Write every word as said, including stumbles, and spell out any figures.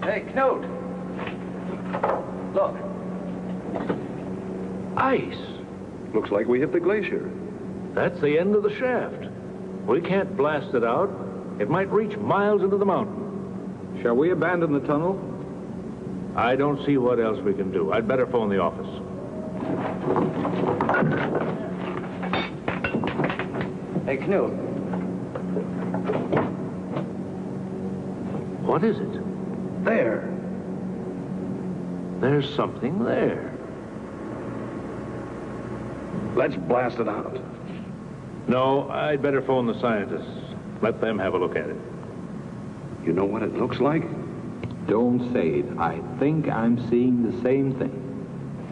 Hey, Knut. Look. Ice. Looks like we hit the glacier. That's the end of the shaft. We can't blast it out. It might reach miles into the mountain. Shall we abandon the tunnel? I don't see what else we can do. I'd better phone the office. Hey, Knut. What is it? There. There's something there. Let's blast it out. No, I'd better phone the scientists. Let them have a look at it. You know what it looks like? Don't say it. I think I'm seeing the same thing.